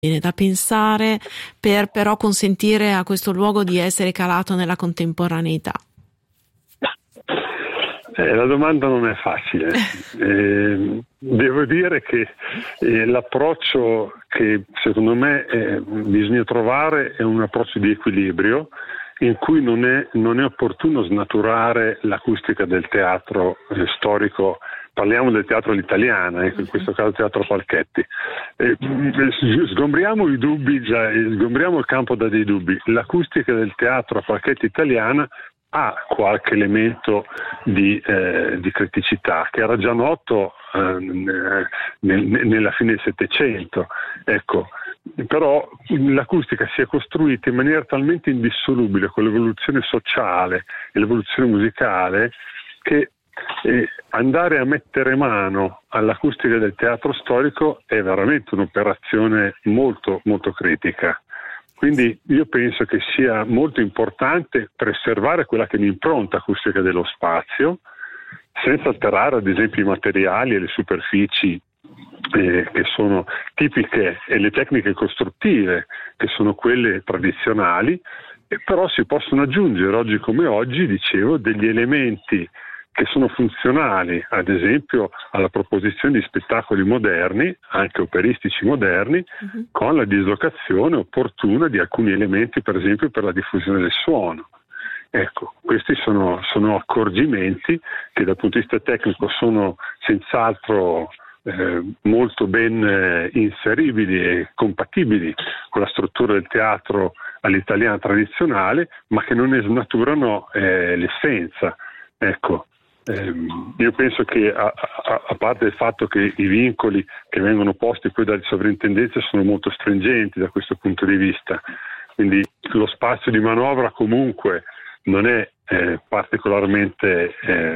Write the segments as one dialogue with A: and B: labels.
A: Viene da pensare per però consentire a questo luogo di essere calato nella contemporaneità?
B: La domanda non è facile. Devo dire che l'approccio che secondo me bisogna trovare è un approccio di equilibrio in cui non è opportuno snaturare l'acustica del teatro storico. Parliamo del teatro all'italiana, in questo caso teatro Falchetti. Sgombriamo i dubbi, sgombriamo il campo da dei dubbi. L'acustica del teatro Falchetti italiana ha qualche elemento di criticità che era già noto nella fine del Settecento. Ecco, però l'acustica si è costruita in maniera talmente indissolubile con l'evoluzione sociale e l'evoluzione musicale che andare a mettere mano all'acustica del teatro storico è veramente un'operazione molto, molto critica. Quindi io penso che sia molto importante preservare quella che è l'impronta acustica dello spazio, senza alterare ad esempio i materiali e le superfici che sono tipiche e le tecniche costruttive che sono quelle tradizionali, però si possono aggiungere oggi come oggi, dicevo, degli elementi che sono funzionali, ad esempio, alla proposizione di spettacoli moderni, anche operistici moderni, con la dislocazione opportuna di alcuni elementi, per esempio, per la diffusione del suono. Ecco, questi sono accorgimenti che dal punto di vista tecnico sono senz'altro molto ben inseribili e compatibili con la struttura del teatro all'italiana tradizionale, ma che non ne snaturano l'essenza. Ecco. Io penso che a parte il fatto che i vincoli che vengono posti poi dalle sovrintendenze sono molto stringenti da questo punto di vista, quindi lo spazio di manovra comunque non è particolarmente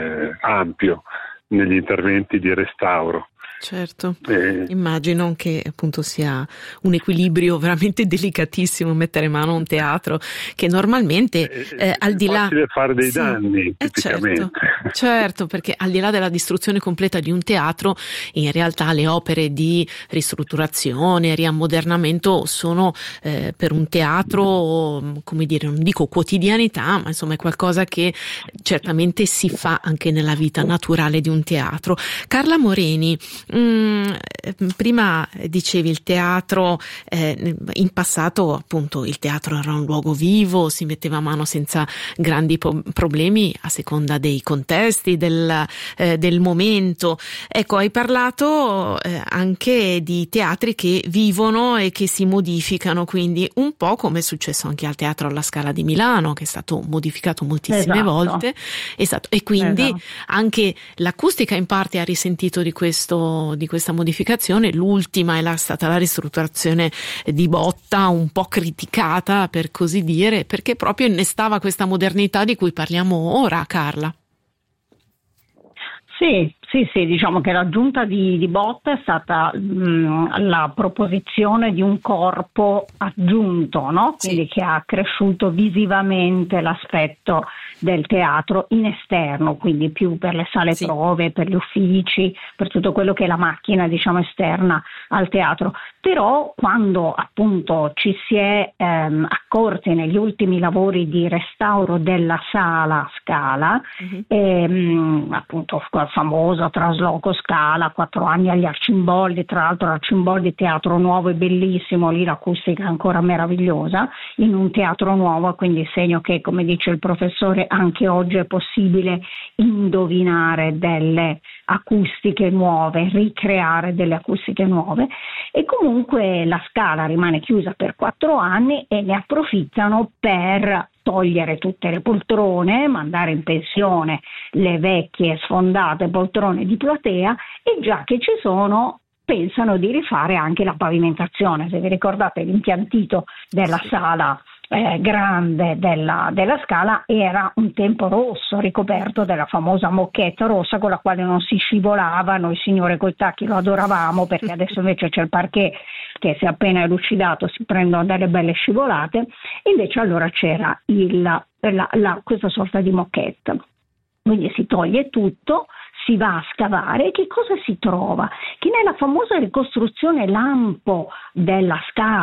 B: ampio negli interventi di restauro.
A: Certo, immagino che appunto sia un equilibrio veramente delicatissimo mettere mano a un teatro che normalmente al di là...
B: È facile fare dei danni, tipicamente.
A: Certo, perché al di là della distruzione completa di un teatro, in realtà le opere di ristrutturazione, riammodernamento sono per un teatro, come dire, non dico quotidianità, ma insomma è qualcosa che certamente si fa anche nella vita naturale di un teatro. Carla Moreni, prima dicevi il teatro, in passato appunto il teatro era un luogo vivo, si metteva a mano senza grandi problemi a seconda dei contesti, del momento. Ecco, hai parlato anche di teatri che vivono e che si modificano, quindi un po' come è successo anche al Teatro alla Scala di Milano, che è stato modificato moltissime volte. Esatto. E quindi anche l'acustica in parte ha risentito di questa modificazione. L'ultima è stata la ristrutturazione di Botta, un po' criticata per così dire, perché proprio innestava questa modernità di cui parliamo ora, Carla.
C: Sì, diciamo che l'aggiunta di Botta è stata la proposizione di un corpo aggiunto, no? Quindi che ha cresciuto visivamente l'aspetto del teatro in esterno, quindi più per le sale prove, per gli uffici, per tutto quello che è la macchina, diciamo, esterna al teatro. Però quando appunto ci si è accorti negli ultimi lavori di restauro della sala Scala, appunto famosa trasloco Scala, 4 anni agli Arcimboldi, tra l'altro Arcimboldi teatro nuovo e bellissimo, lì l'acustica è ancora meravigliosa, in un teatro nuovo, quindi segno che, come dice il professore, anche oggi è possibile indovinare delle acustiche nuove, ricreare delle acustiche nuove, e comunque la Scala rimane chiusa per 4 anni e ne approfittano per togliere tutte le poltrone, mandare in pensione le vecchie sfondate poltrone di platea, e già che ci sono pensano di rifare anche la pavimentazione. Se vi ricordate, l'impiantito della sala grande della Scala era un tempo rosso, ricoperto della famosa moquette rossa con la quale non si scivolava. Noi signore coi tacchi lo adoravamo, perché adesso invece c'è il parquet che, se appena elucidato, si prendono delle belle scivolate. Invece allora c'era questa sorta di moquette, quindi si toglie tutto, si va a scavare, e che cosa si trova? Che nella famosa ricostruzione lampo della Scala